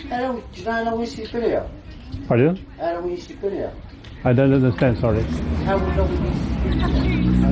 Do you know how we see video? Pardon? How do we see video? I don't understand, sorry. How we know we see video?